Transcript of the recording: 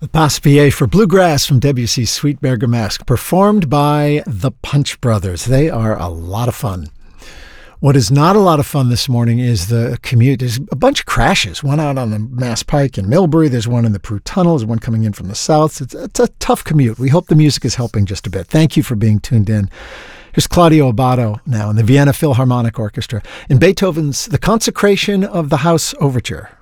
Passe-Passe for Bluegrass from Debussy's Sweet Bergamasque, performed by the Punch Brothers. They are a lot of fun. What is not a lot of fun this morning is the commute. There's a bunch of crashes. One out on the Mass Pike in Millbury. There's one in the Prue Tunnel. There's one coming in from the south. It's a tough commute. We hope the music is helping just a bit. Thank you for being tuned in. Here's Claudio Abbado now in the Vienna Philharmonic Orchestra in Beethoven's The Consecration of the House Overture.